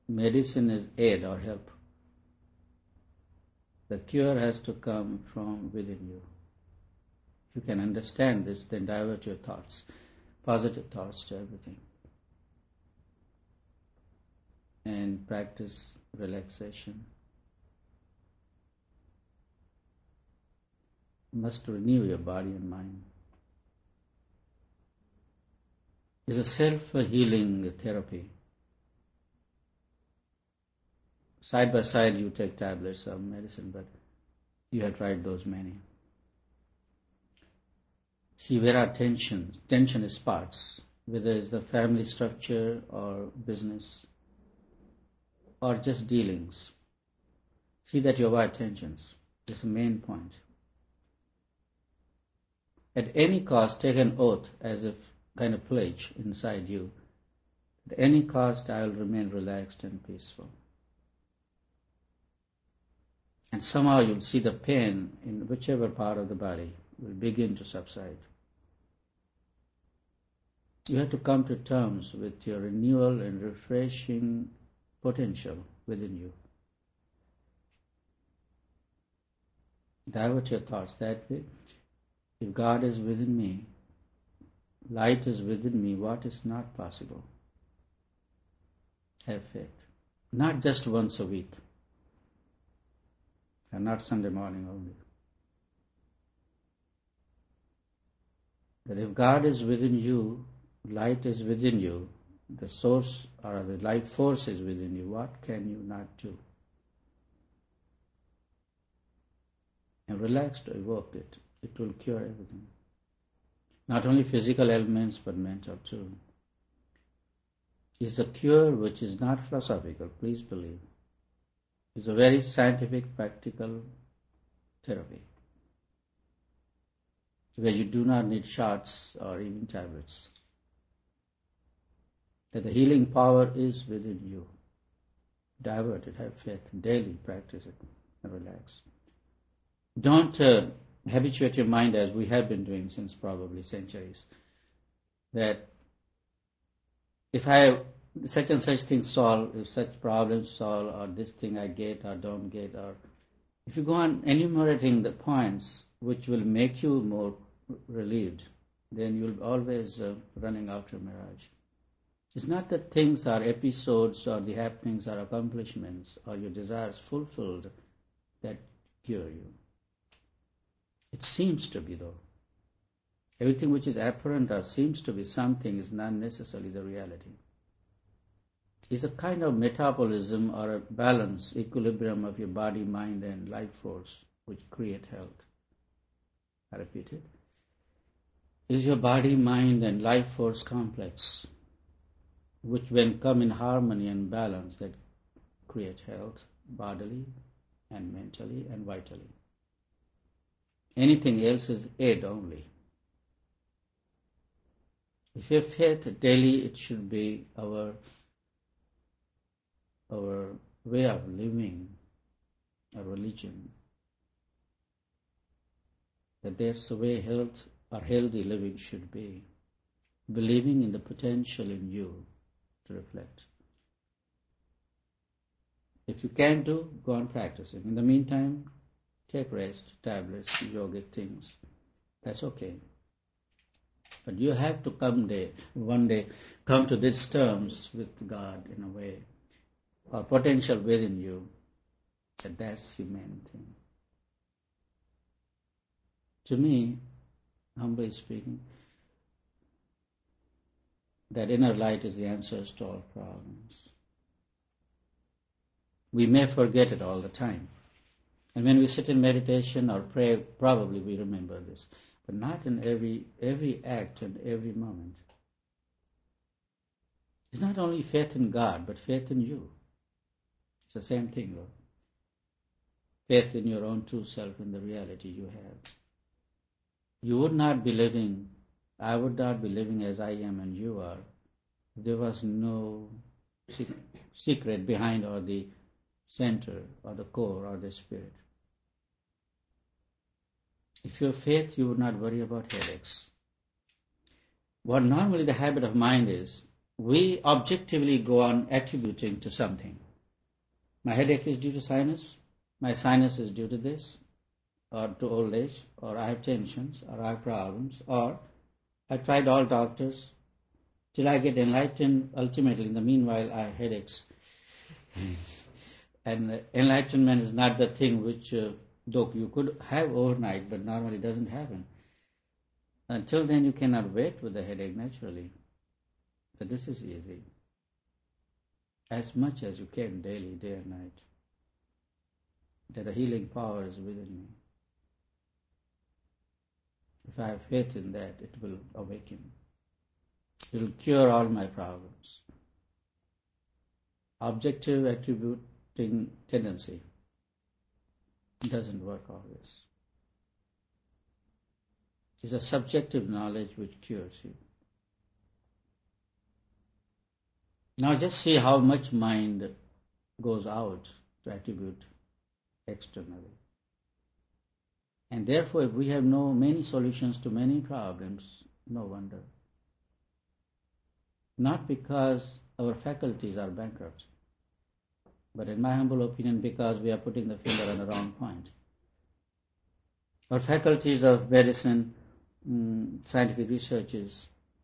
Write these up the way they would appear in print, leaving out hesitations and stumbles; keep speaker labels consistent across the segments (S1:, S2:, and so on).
S1: medicine is aid or help. The cure has to come from within you. If you can understand this, then divert your thoughts, positive thoughts to everything. And practice relaxation. You must renew your body and mind. It's a self-healing therapy. Side by side you take tablets of medicine, but you have tried those many. See, where are tensions? Tension spots, whether it's the family structure or business or just dealings. See that you avoid tensions. This is the main point. At any cost, take an oath as a kind of pledge inside you. At any cost, I will remain relaxed and peaceful. And somehow you'll see the pain in whichever part of the body will begin to subside. You have to come to terms with your renewal and refreshing potential within you. Divert your thoughts that way. If God is within me, light is within me, what is not possible? Have faith. Not just once a week, and not Sunday morning only. That if God is within you, light is within you, the source or the life force is within you, what can you not do? And relax to evoke it. It will cure everything. Not only physical ailments, but mental too. It's a cure which is not philosophical, please believe. It's a very scientific, practical therapy, where you do not need shots or even tablets. That the healing power is within you. Divert it, have faith, daily practice it, and relax. Don't habituate your mind as we have been doing since probably centuries. That if I have such and such things solved, if such problems solved, or this thing I get or don't get, or if you go on enumerating the points which will make you more relieved, then you'll always running after mirage. It's not that things are episodes or the happenings are accomplishments or your desires fulfilled that cure you. It seems to be though. Everything which is apparent or seems to be something is not necessarily the reality. It's a kind of metabolism or a balance, equilibrium of your body, mind and life force which create health. I repeat it. Is your body, mind and life force complex, which when come in harmony and balance that create health bodily and mentally and vitally. Anything else is aid only. If you have faith daily, it should be our way of living, a religion. That's the way health or healthy living should be. Believing in the potential in you to reflect. If you can't do, go on practicing. In the meantime, take rest, tablets, yogic things. That's okay. But you have to one day come to these terms with God in a way, or potential within you. That's the main thing. To me, humbly speaking, that inner light is the answers to all problems. We may forget it all the time. And when we sit in meditation or pray, probably we remember this. But not in every act and every moment. It's not only faith in God, but faith in you. It's the same thing, Lord. Faith in your own true self, in the reality you have. You would not be living, I would not be living as I am and you are. There was no secret behind or the center or the core or the spirit. If you have faith, you would not worry about headaches. What normally the habit of mind is, we objectively go on attributing to something. My headache is due to sinus, my sinus is due to this, or to old age, or I have tensions, or I have problems, or I tried all doctors till I get enlightened. Ultimately, in the meanwhile, I have headaches. And enlightenment is not the thing which, though you could have overnight, but normally doesn't happen. Until then, you cannot wait with the headache naturally. But this is easy. As much as you can daily, day and night, that the healing power is within me. If I have faith in that, it will awaken. It will cure all my problems. Objective attributing tendency doesn't work always. It's a subjective knowledge which cures you. Now just see how much mind goes out to attribute externally. And therefore, if we have many solutions to many problems, no wonder. Not because our faculties are bankrupt, but in my humble opinion, because we are putting the finger on the wrong point. Our faculties of medicine, scientific researchers,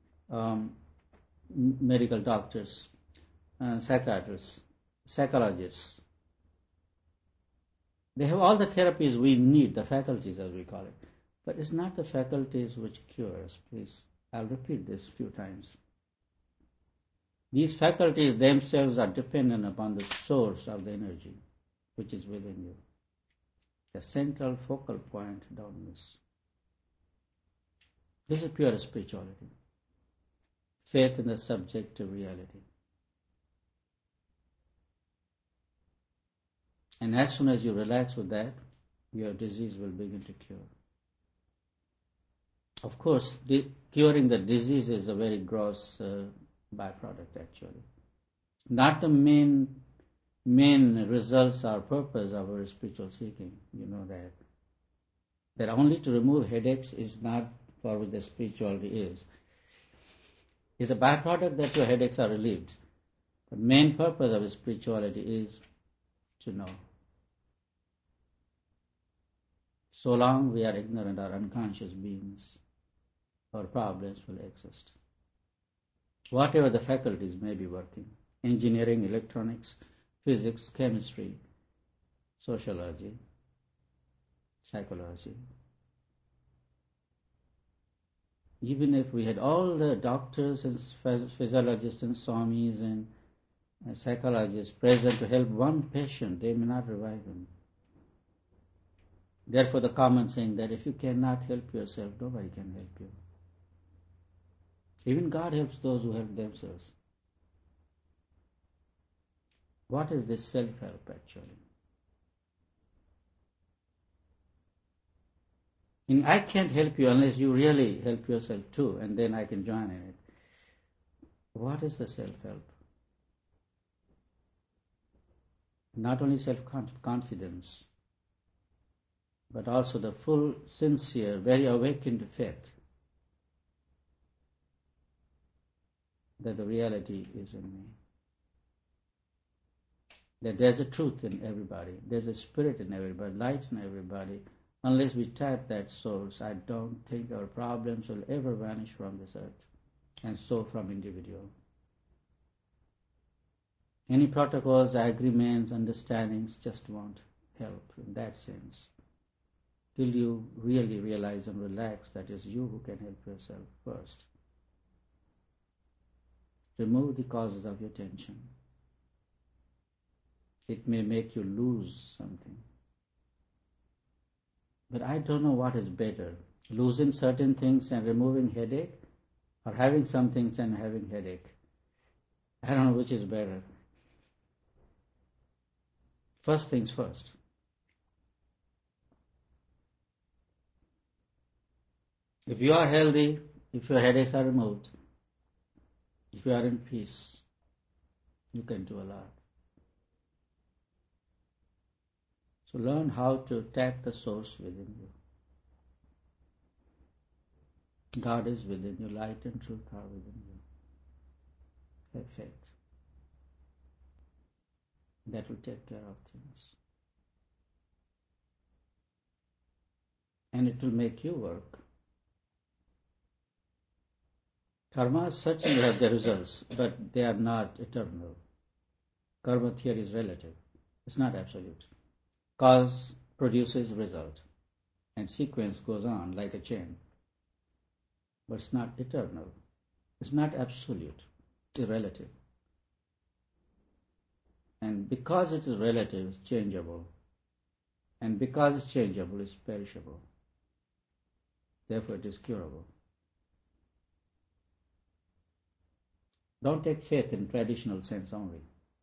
S1: medical doctors, psychiatrists, psychologists, they have all the therapies we need, the faculties as we call it. But it's not the faculties which cure us, please. I'll repeat this a few times. These faculties themselves are dependent upon the source of the energy which is within you. The central focal point down this. This is pure spirituality. Faith in the subjective reality. And as soon as you relax with that, your disease will begin to cure. Of course, curing the disease is a very gross byproduct actually. Not the main results or purpose of our spiritual seeking. You know that. That only to remove headaches is not for what the spirituality is. It's a byproduct that your headaches are relieved. The main purpose of spirituality is to know. So long we are ignorant or unconscious beings, our problems will exist. Whatever the faculties may be working, engineering, electronics, physics, chemistry, sociology, psychology. Even if we had all the doctors and physiologists and swamis and psychologists present to help one patient, they may not revive him. Therefore, the common saying that if you cannot help yourself, nobody can help you. Even God helps those who help themselves. What is this self-help actually? I can't help you unless you really help yourself too, and then I can join in it. What is the self-help? Not only self-confidence, but also the full, sincere, very awakened faith that the reality is in me. That there's a truth in everybody, there's a spirit in everybody, light in everybody. Unless we tap that source, I don't think our problems will ever vanish from this earth, and so from individual. Any protocols, agreements, understandings just won't help in that sense. Till you really realize and relax that it's you who can help yourself first. Remove the causes of your tension. It may make you lose something. But I don't know what is better, losing certain things and removing headache, or having some things and having headache. I don't know which is better. First things first. If you are healthy, if your headaches are removed, if you are in peace, you can do a lot. So learn how to tap the source within you. God is within you, light and truth are within you. Have faith. That will take care of things. And it will make you work. Karmas certainly have their results, but they are not eternal. Karma theory is relative. It's not absolute. Cause produces result, and sequence goes on like a chain. But it's not eternal. It's not absolute. It's relative. And because it is relative, it's changeable. And because it's changeable, it's perishable. Therefore, it is curable. Don't take faith in traditional sense only.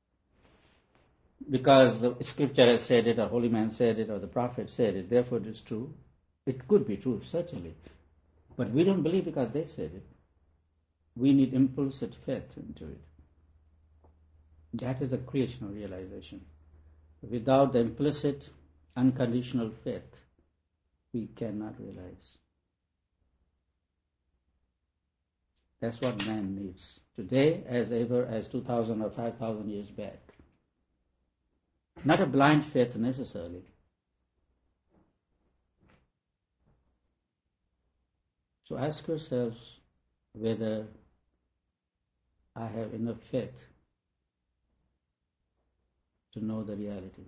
S1: Because the scripture has said it, or holy man said it, or the prophet said it, therefore it is true. It could be true, certainly. But we don't believe because they said it. We need implicit faith into it. That is a creational realization. Without the implicit, unconditional faith, we cannot realize. That's what man needs today as ever as 2,000 or 5,000 years back. Not a blind faith necessarily. So ask yourselves whether I have enough faith to know the reality.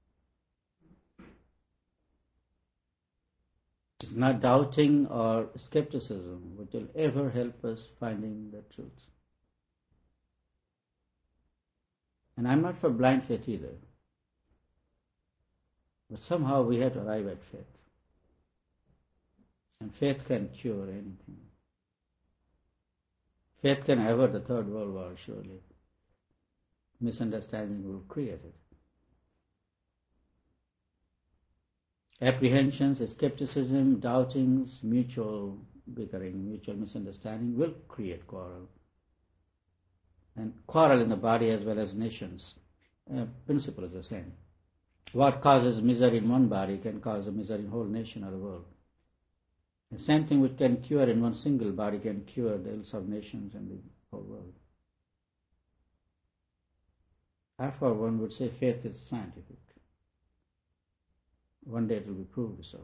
S1: It's not doubting or skepticism which will ever help us finding the truth. And I'm not for blind faith either. But somehow we have to arrive at faith. And faith can cure anything. Faith can avert the Third World War, surely. Misunderstanding will create it. Apprehensions, skepticism, doubtings, mutual bickering, mutual misunderstanding will create quarrel. And quarrel in the body as well as nations. Principle is the same. What causes misery in one body can cause a misery in the whole nation or the world. The same thing which can cure in one single body can cure the ills of nations and the whole world. Therefore, one would say faith is scientific. One day it will be proved so.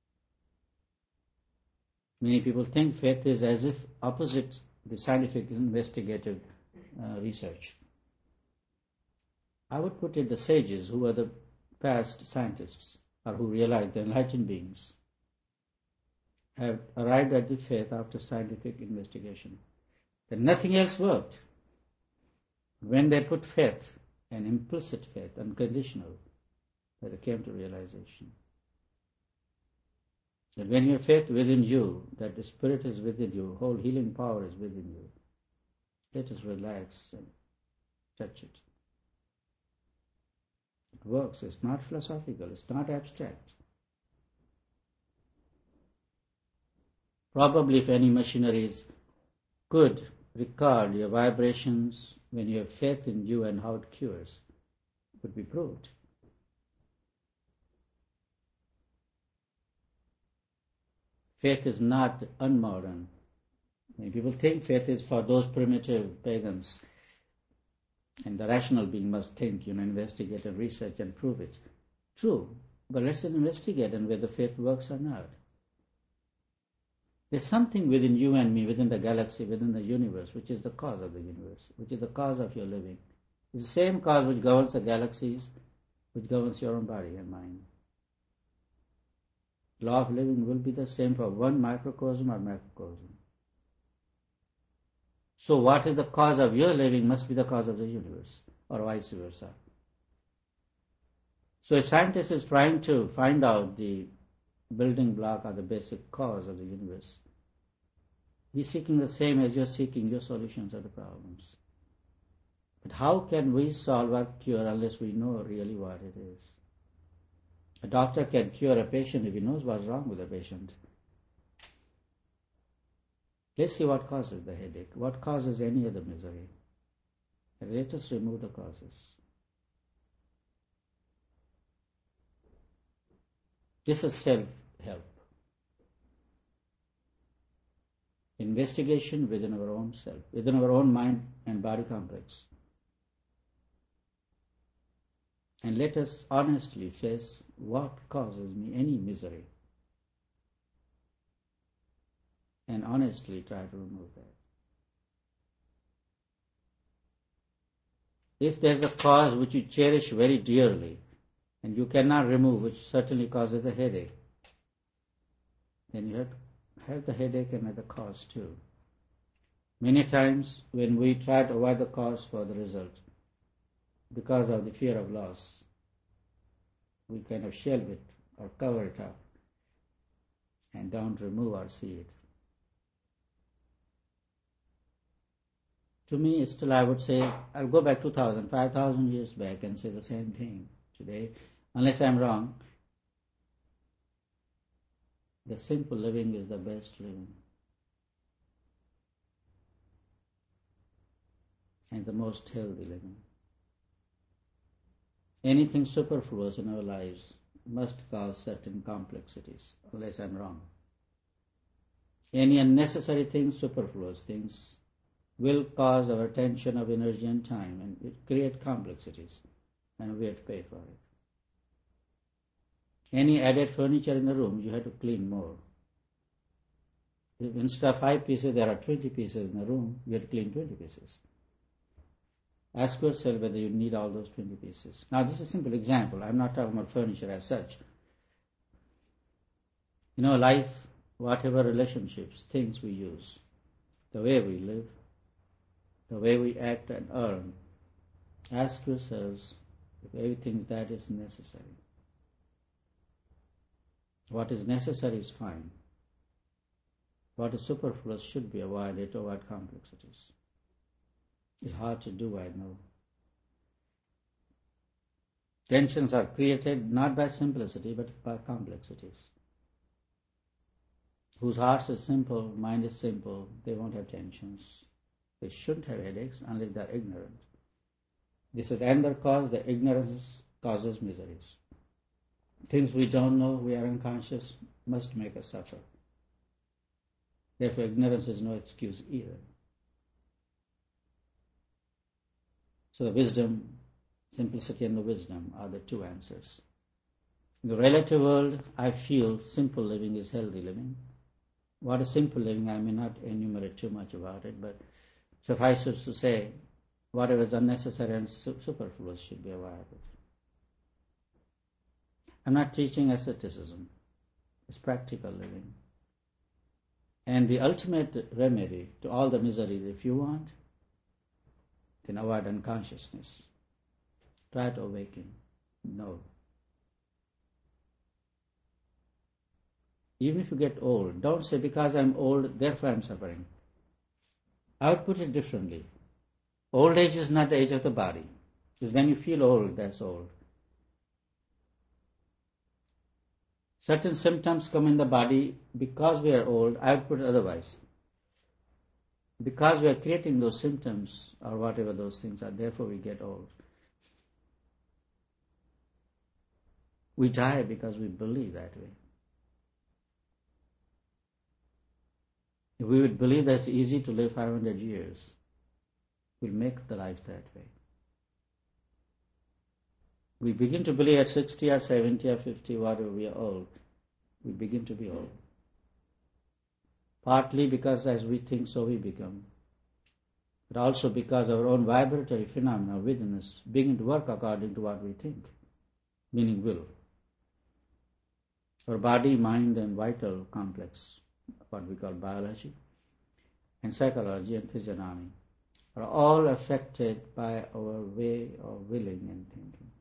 S1: Many people think faith is as if opposite the scientific investigative research. I would put it the sages who are the past scientists or who realized the enlightened beings have arrived at the faith after scientific investigation. That nothing else worked. When they put faith, an implicit faith, unconditional, that they came to realization. That when you have faith within you, that the Spirit is within you, whole healing power is within you, let us relax and touch it. It works. It's not philosophical. It's not abstract. Probably if any machineries could record your vibrations when you have faith in you and how it cures, it would be proved. Faith is not unmodern. Many people think faith is for those primitive pagans. And the rational being must think, investigate and research and prove it. True, but let's investigate and whether faith works or not. There's something within you and me, within the galaxy, within the universe, which is the cause of the universe, which is the cause of your living. It's the same cause which governs the galaxies, which governs your own body and mind. Law of living will be the same for one microcosm or macrocosm. So what is the cause of your living must be the cause of the universe, or vice versa. So if scientist is trying to find out the building block or the basic cause of the universe, he's seeking the same as you're seeking your solutions of the problems. But how can we solve or cure unless we know really what it is? A doctor can cure a patient if he knows what's wrong with the patient. Let's see what causes the headache, what causes any other misery. And let us remove the causes. This is self-help. investigation within our own self, within our own mind and body complex. And let us honestly face what causes me any misery. And honestly try to remove that. If there's a cause which you cherish very dearly and you cannot remove, which certainly causes a headache, then you have to have the headache and have the cause too. Many times when we try to avoid the cause for the result, because of the fear of loss, we kind of shelve it or cover it up and don't remove or see it. To me, still I would say, I'll go back 2,000, 5,000 years back and say the same thing today, unless I'm wrong. The simple living is the best living. And the most healthy living. Anything superfluous in our lives must cause certain complexities, unless I'm wrong. Any unnecessary things, superfluous things, will cause our tension of energy and time, and it create complexities, and we have to pay for it. Any added furniture in the room, you have to clean more. If instead of 5 pieces, there are 20 pieces in the room, you have to clean 20 pieces. Ask yourself whether you need all those 20 pieces. Now, this is a simple example. I'm not talking about furniture as such. Life, whatever relationships, things we use, the way we live, the way we act and earn, ask yourselves if everything that is necessary. What is necessary is fine. What is superfluous should be avoided to avoid complexities. It's hard to do, I know. Tensions are created not by simplicity but by complexities. Whose hearts is simple, mind is simple, they won't have tensions. They shouldn't have headaches unless they are ignorant. This is another cause, the ignorance causes miseries. Things we don't know, we are unconscious, must make us suffer. Therefore, ignorance is no excuse either. So the wisdom, simplicity and the wisdom are the two answers. In the relative world, I feel simple living is healthy living. What is simple living, I may not enumerate too much about it, but suffice it to say, whatever is unnecessary and superfluous should be avoided. I'm not teaching asceticism. It's practical living. And the ultimate remedy to all the miseries, if you want, then avoid unconsciousness. Try to awaken. No. Even if you get old, don't say because I'm old, therefore I'm suffering. I would put it differently. Old age is not the age of the body. Because when you feel old, that's old. Certain symptoms come in the body because we are old. I would put it otherwise. Because we are creating those symptoms or whatever those things are, therefore we get old. We die because we believe that way. If we would believe that it's easy to live 500 years, we'll make the life that way. We begin to believe at 60 or 70 or 50, whatever we are old, we begin to be old. Partly because as we think, so we become. But also because our own vibratory phenomena within us begin to work according to what we think, meaning will. Our body, mind and vital complex, what we call biology, and psychology and physiognomy, are all affected by our way of willing and thinking.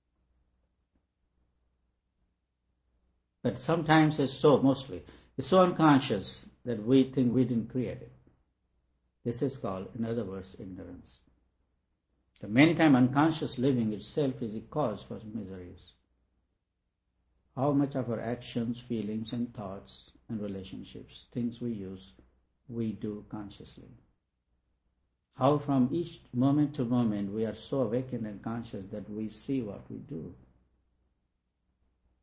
S1: But sometimes it's so unconscious that we think we didn't create it. This is called, in other words, ignorance. The many times unconscious living itself is a cause for miseries. How much of our actions, feelings and thoughts and relationships, things we use, we do consciously. How from each moment to moment we are so awakened and conscious that we see what we do.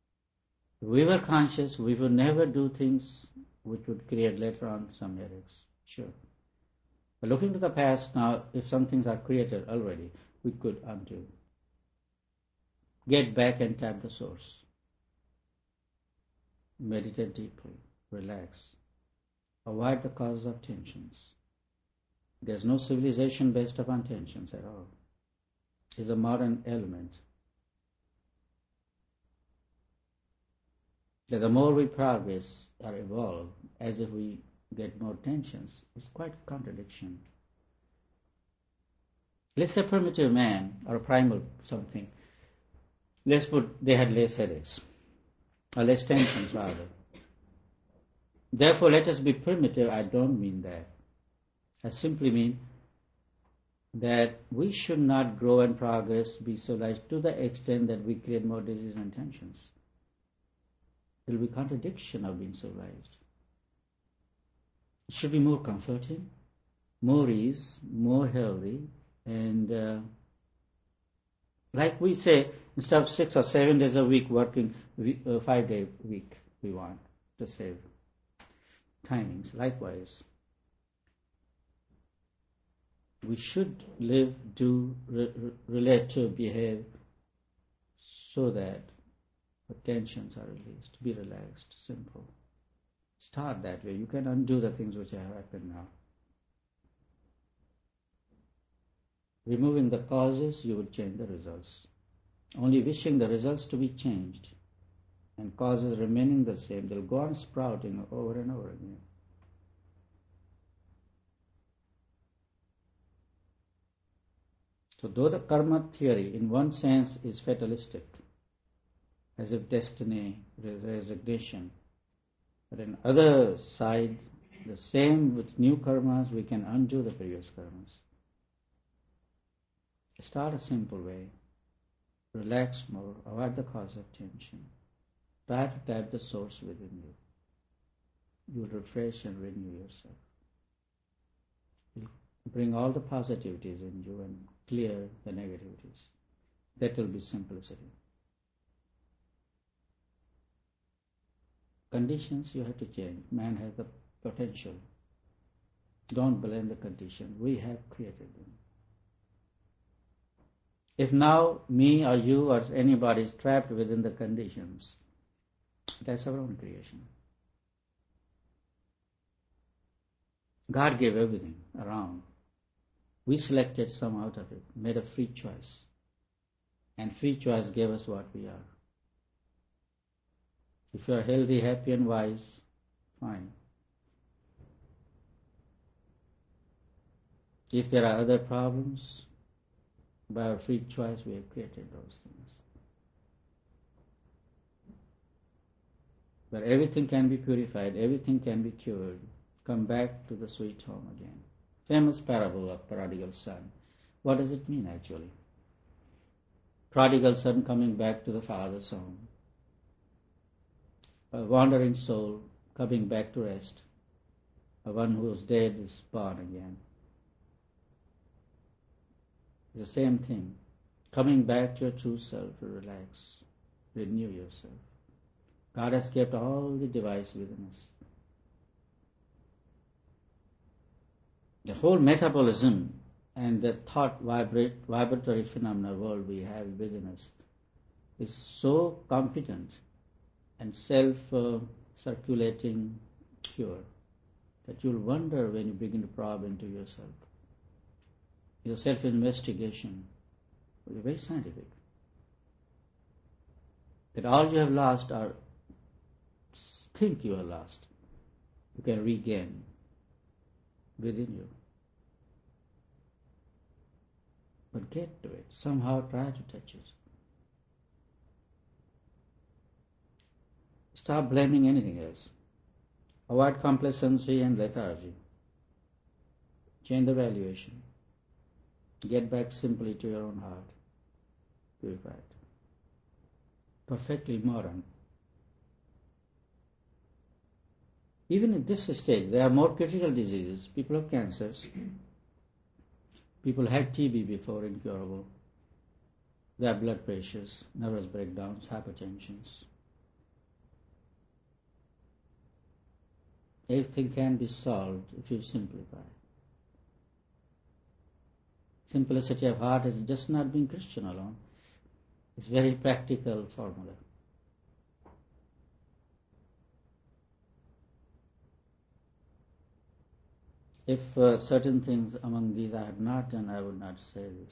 S1: If we were conscious, we would never do things which would create later on some headaches. Sure. But looking to the past now, if some things are created already, we could undo. Get back and tap the source. Meditate deeply. Relax. Avoid the causes of tensions. There's no civilization based upon tensions at all. It's a modern element. That the more we progress or evolve, as if we get more tensions, it's quite a contradiction. Let's say primitive man or primal something. Let's put they had less headaches or less tensions rather. Therefore, let us be primitive. I don't mean that. I simply mean that we should not grow and progress, be civilized to the extent that we create more disease and tensions. It will be contradiction of being civilized. It should be more comforting, more ease, more healthy, and like we say, instead of 6 or 7 days a week working, 5-day week we want to save timings. Likewise, we should live, do, relate to, behave so that the tensions are released, be relaxed, simple. Start that way. You can undo the things which have happened now. Removing the causes, you will change the results. Only wishing the results to be changed and causes remaining the same, they'll go on sprouting over and over again. So though the karma theory in one sense is fatalistic, as if destiny, resignation, but on the other side, the same with new karmas, we can undo the previous karmas. Start a simple way. Relax more, avoid the cause of tension. Try to tap the source within you. You will refresh and renew yourself. You'll bring all the positivities in you and clear the negativities. That will be simplicity. Conditions you have to change. Man has the potential. Don't blame the condition. We have created them. If now me or you or anybody is trapped within the conditions, that's our own creation. God gave everything around. We selected some out of it, made a free choice. And free choice gave us what we are. If you are healthy, happy and wise, fine. If there are other problems, by our free choice we have created those things. But everything can be purified, everything can be cured. Come back to the sweet home again. Famous parable of prodigal son. What does it mean actually? Prodigal son coming back to the father's home. A wandering soul coming back to rest. A one who was dead is born again. It's the same thing. Coming back to your true self to relax, renew yourself. God has kept all the device within us. The whole metabolism and the thought vibratory phenomena world we have within us is so competent and self-circulating pure that you'll wonder when you begin to probe into yourself. It's a self-investigation. It's very scientific. That all you have lost or think you have lost, you can regain within you. But get to it. Somehow try to touch it. Stop blaming anything else. Avoid complacency and lethargy. Change the valuation. Get back simply to your own heart. Purify it. Perfectly modern. Even at this stage, there are more critical diseases. People have cancers. People had TB before, incurable. There are blood pressures, nervous breakdowns, hypertensions. Everything can be solved if you simplify. Simplicity of heart is just not being Christian alone. It's a very practical formula. If certain things among these I had not done, I would not say this.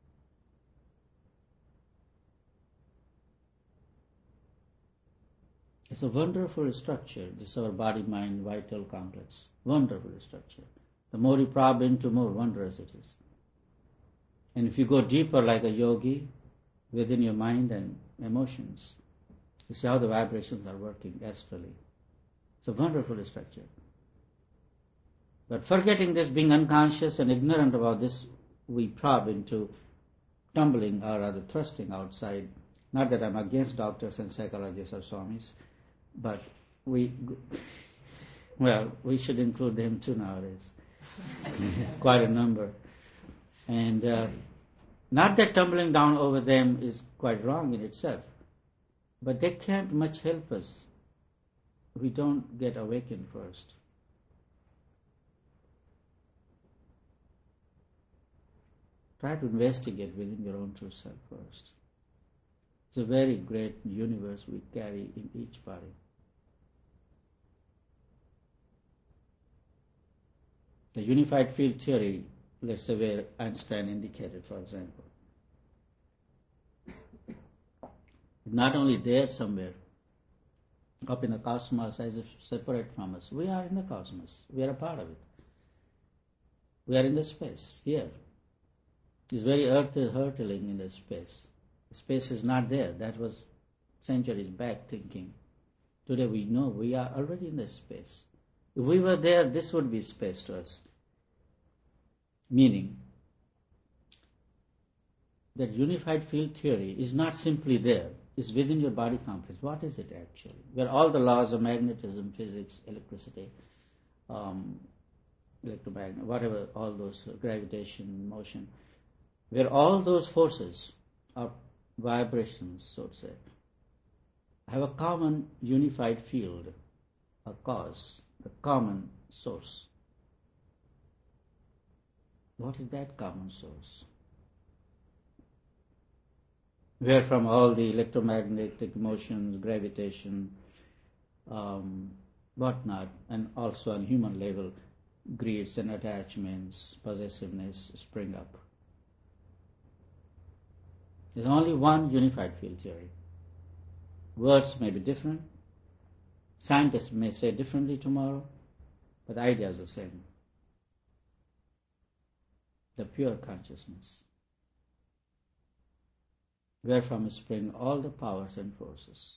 S1: It's a wonderful structure, this our body-mind vital complex. Wonderful structure. The more you probe into, more wondrous it is. And if you go deeper like a yogi, within your mind and emotions, you see how the vibrations are working astrally. It's a wonderful structure. But forgetting this, being unconscious and ignorant about this, we probe into tumbling or rather thrusting outside. Not that I'm against doctors and psychologists or swamis, but we should include them too nowadays. Quite a number. And not that tumbling down over them is quite wrong in itself, but they can't much help us. We don't get awakened first. Try to investigate within your own true self first. It's a very great universe we carry in each body. The unified field theory, let's say where Einstein indicated, for example, not only there somewhere, up in the cosmos as if separate from us. We are in the cosmos. We are a part of it. We are in the space, here. This very earth is hurtling in the space. Space is not there. That was centuries back thinking. Today we know we are already in the space. If we were there, this would be space to us. Meaning that unified field theory is not simply there. It's within your body complex. What is it actually? Where all the laws of magnetism, physics, electricity, electromagnet, whatever, all those gravitation, motion, where all those forces are vibrations, so to say, have a common unified field, a cause, a common source. What is that common source? Where from all the electromagnetic motions, gravitation, whatnot, and also on human level, greeds and attachments, possessiveness spring up. There's only one unified field theory. Words may be different. Scientists may say differently tomorrow, but the idea is the same. The pure consciousness, wherefrom spring all the powers and forces.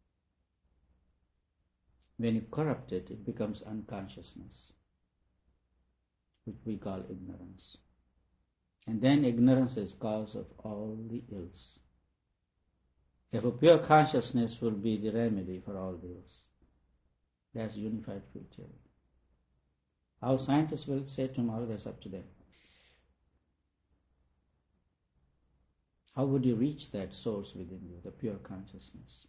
S1: When you corrupt it, it becomes unconsciousness, which we call ignorance. And then ignorance is cause of all the ills. Therefore, pure consciousness will be the remedy for all the ills. That's unified field theory. How scientists will say tomorrow, that's up to them. How would you reach that source within you, the pure consciousness?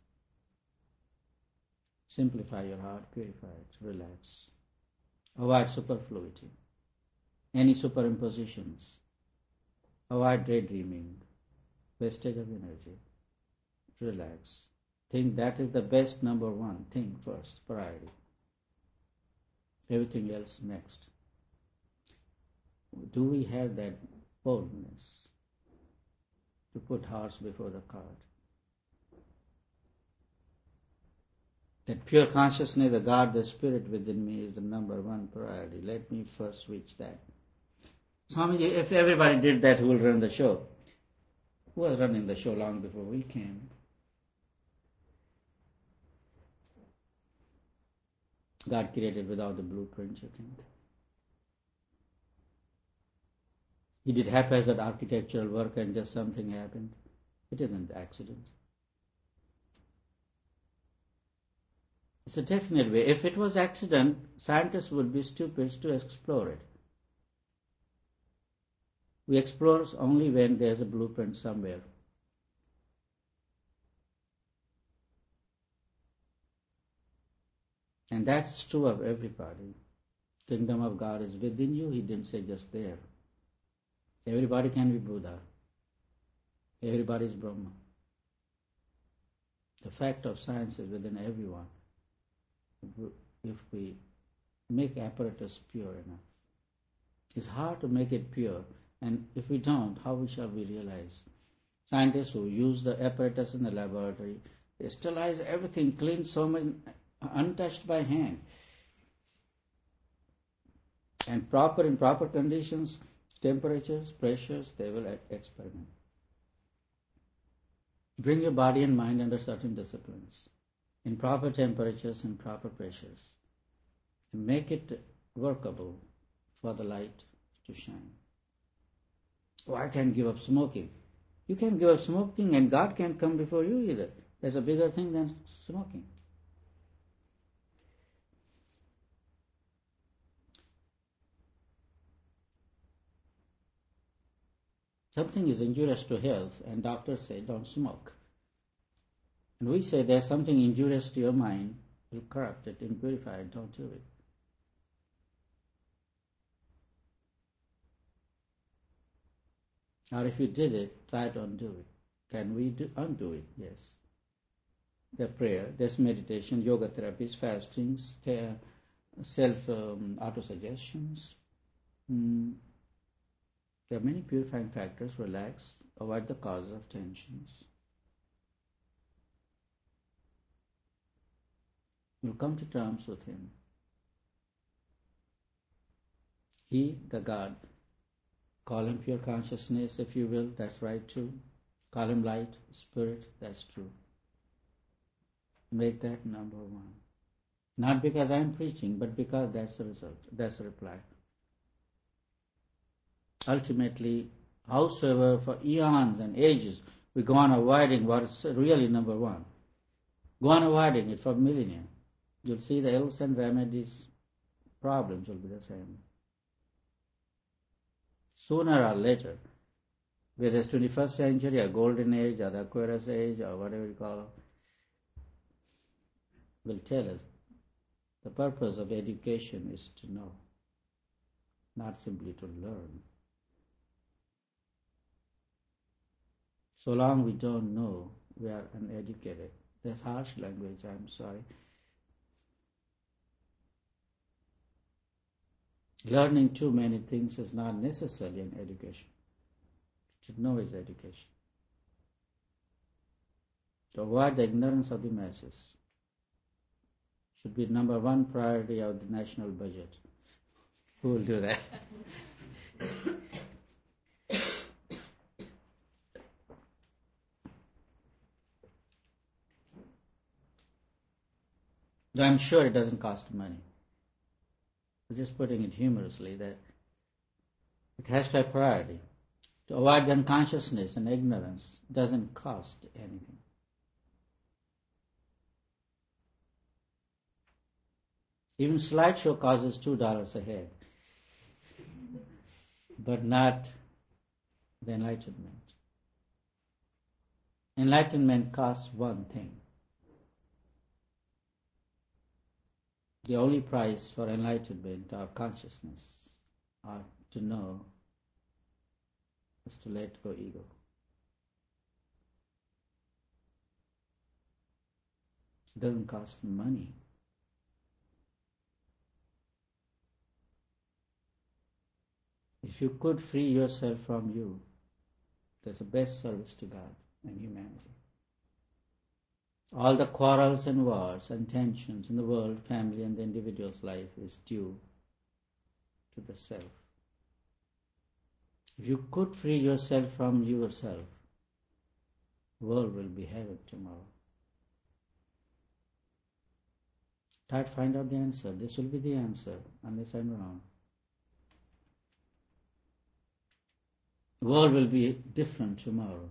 S1: Simplify your heart, purify it, relax. Avoid superfluity, any superimpositions. Avoid daydreaming, wastage of energy. Relax. Think that is the best number one. Think first, priority. Everything else next. Do we have that boldness to put horse before the cart? That pure consciousness, the God, the Spirit within me is the number one priority. Let me first reach that. Swamiji, if everybody did that, who will run the show? Who was running the show long before we came? God created without the blueprint, you think? He did haphazard architectural work and just something happened. It isn't accident. It's a definite way. If it was accident, scientists would be stupid to explore it. We explore only when there's a blueprint somewhere. And that's true of everybody. Kingdom of God is within you. He didn't say just there. Everybody can be Buddha. Everybody is Brahma. The fact of science is within everyone. If we make apparatus pure enough. It's hard to make it pure, and if we don't, how shall we realize? Scientists who use the apparatus in the laboratory, they sterilize everything, clean so much, untouched by hand. And in proper conditions, temperatures, pressures, they will experiment. Bring your body and mind under certain disciplines, in proper temperatures and proper pressures. And make it workable for the light to shine. Oh, I can't give up smoking. You can't give up smoking and God can't come before you either. There's a bigger thing than smoking. Something is injurious to health and doctors say don't smoke. And we say there's something injurious to your mind, you corrupt it, impurify it, don't do it. Or if you did it, try to undo it. Can we undo it? Yes. There's prayer, there's meditation, yoga therapies, fastings, self-autosuggestions. There are many purifying factors. Relax, avoid the causes of tensions. You'll come to terms with Him. He, the God, call Him pure consciousness if you will, that's right too. Call Him light, spirit, that's true. Make that number one. Not because I'm preaching, but because that's the result, that's the reply. Ultimately, howsoever for eons and ages we go on avoiding what is really number one. Go on avoiding it for millennia. You'll see the ills and remedies, problems will be the same. Sooner or later, whether it's 21st century or golden age or the Aquarius age or whatever you call it, will tell us the purpose of education is to know, not simply to learn. So long we don't know, we are uneducated. That's harsh language, I'm sorry. Learning too many things is not necessarily an education. To know is education. To avoid the ignorance of the masses should be number one priority of the national budget. Who will do that? I'm sure it doesn't cost money. We're just putting it humorously that it has to have priority. To avoid the unconsciousness and ignorance doesn't cost anything. Even slideshow costs $2 a head, but not the enlightenment. Enlightenment costs one thing. The only price for enlightenment or consciousness or to know is to let go ego. It doesn't cost money. If you could free yourself from you, that's the best service to God and humanity. All the quarrels and wars and tensions in the world, family and the individual's life is due to the self. If you could free yourself from yourself, the world will be heaven tomorrow. Try to find out the answer. This will be the answer, unless I'm wrong. The world will be different tomorrow.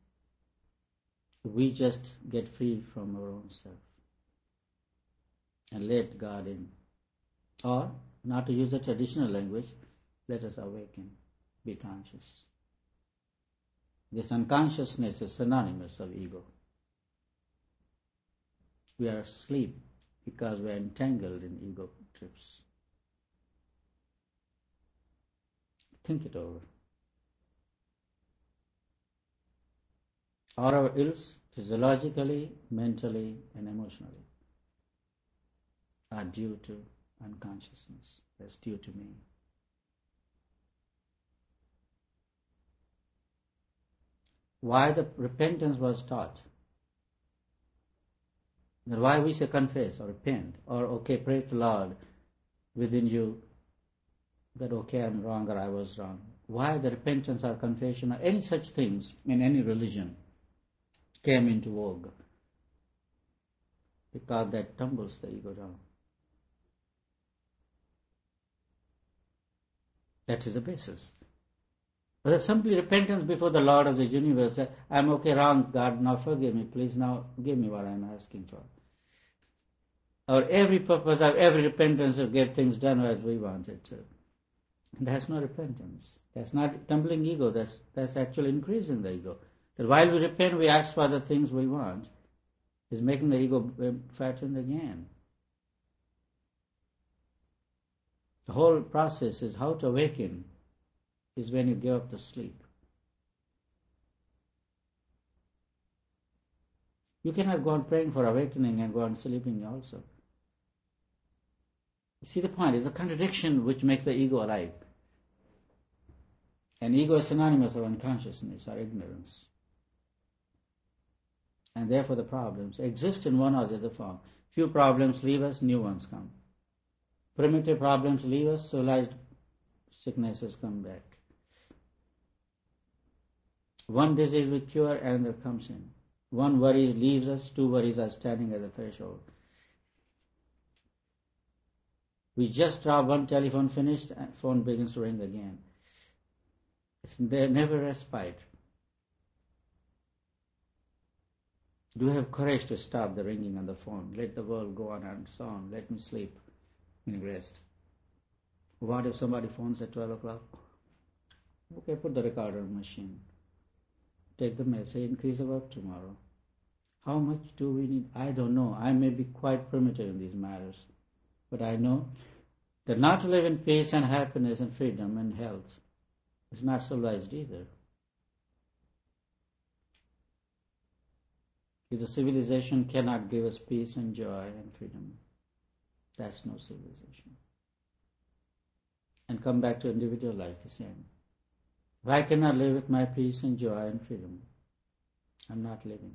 S1: We just get free from our own self and let God in. Or, not to use the traditional language, let us awaken, be conscious. This unconsciousness is synonymous of ego. We are asleep because we are entangled in ego trips. Think it over. All our ills, physiologically, mentally, and emotionally, are due to unconsciousness. That's due to me. Why the repentance was taught? Why we say confess or repent or okay, pray to Lord within you that okay, I'm wrong or I was wrong. Why the repentance or confession or any such things in any religion came into vogue? Because that tumbles the ego down. That is the basis. But simply repentance before the Lord of the universe, I'm okay, wrong, God, now forgive me, please now give me what I'm asking for. Or every purpose of every repentance to get things done as we wanted to. That's not repentance. That's not tumbling ego. That's actually increasing the ego. That while we repent, we ask for the things we want. Is making the ego fattened again. The whole process is how to awaken. Is when you give up the sleep. You cannot go on praying for awakening and go on sleeping also. You see the point? It's a contradiction which makes the ego alive. And ego is synonymous of unconsciousness or ignorance. And therefore the problems exist in one or the other form. Few problems leave us, new ones come. Primitive problems leave us, civilized sicknesses come back. One disease we cure, another comes in. One worry leaves us, two worries are standing at the threshold. We just drop one telephone finished, and phone begins to ring again. It's never respite. Do have courage to stop the ringing on the phone. Let the world go on and so on. Let me sleep and rest. What if somebody phones at 12 o'clock? Okay, put the recorder on the machine. Take the message, increase the work tomorrow. How much do we need? I don't know. I may be quite primitive in these matters. But I know that not to live in peace and happiness and freedom and health is not civilized either. If the civilization cannot give us peace and joy and freedom, that's no civilization. And come back to individual life the same. If I cannot live with my peace and joy and freedom, I'm not living.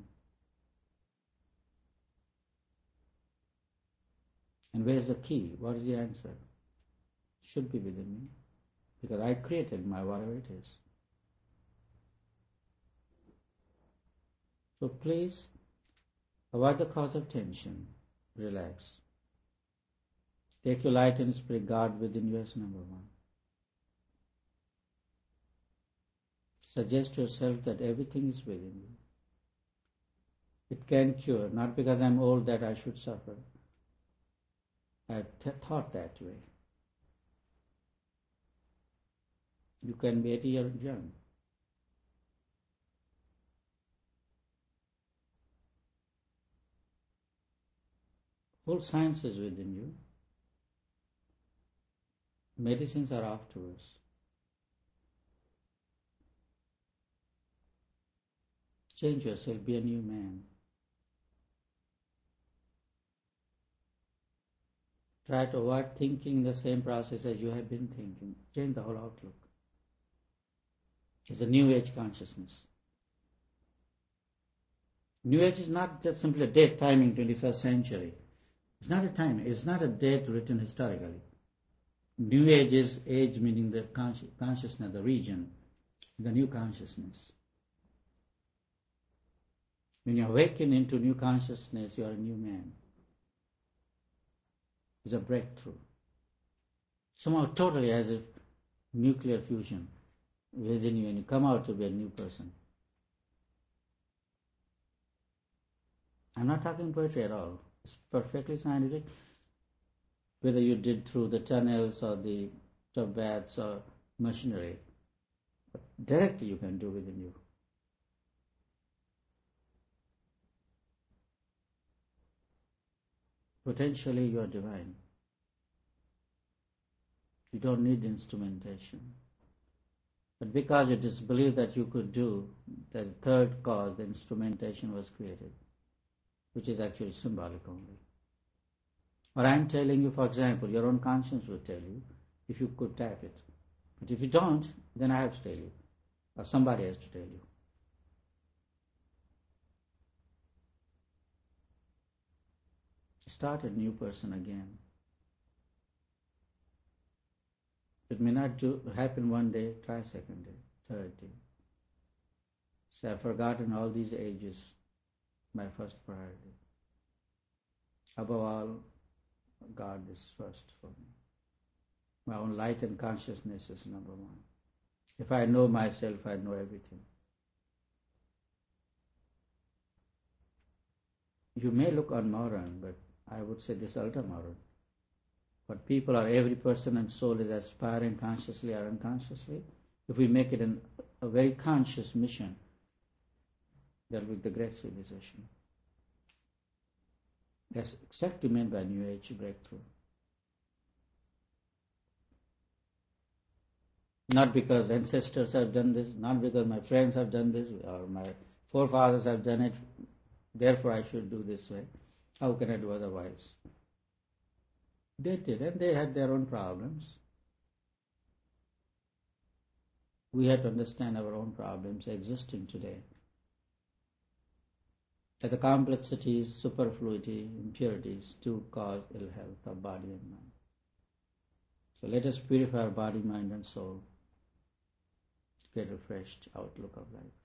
S1: And where's the key? What is the answer? Should be within me. Because I created my whatever it is. So please, avoid the cause of tension. Relax. Take your light and spirit God within you as number one. Suggest to yourself that everything is within you. It can cure, not because I'm old that I should suffer. I've thought that way. You can be 80 years young. Full science is within you. Medicines are afterwards. Change yourself, be a new man. Try to avoid thinking the same process as you have been thinking. Change the whole outlook. It's a new age consciousness. New age is not just simply a date timing 21st century. It's not a time. It's not a date written historically. New age is age meaning the consciousness, the region, the new consciousness. When you awaken into new consciousness, you are a new man. It's a breakthrough. Somehow totally as if nuclear fusion within you and you come out to be a new person. I'm not talking poetry at all. It's perfectly scientific. Whether you did through the tunnels or the tub baths or machinery. But directly you can do within you. potentially you are divine. You don't need instrumentation. But because it is believed that you could do the third cause, the instrumentation was created, which is actually symbolic only. Or I'm telling you, for example, your own conscience will tell you if you could tap it. But if you don't, then I have to tell you, or somebody has to tell you. Start a new person again. It may not happen one day, try second day, third day. So I've forgotten all these ages, my first priority. Above all, God is first for me. My own light and consciousness is number one. If I know myself, I know everything. You may look unmodern, but I would say this ultra-modern. But people are, every person and soul is aspiring consciously or unconsciously. If we make it a very conscious mission, that will be the great civilization. That's exactly meant by New Age breakthrough. Not because ancestors have done this, not because my friends have done this, or my forefathers have done it, therefore I should do this way. How can I do otherwise? They did, and they had their own problems. We have to understand our own problems existing today. That the complexities, superfluity, impurities do cause ill health of body and mind. So let us purify our body, mind and soul, get a refreshed outlook of life.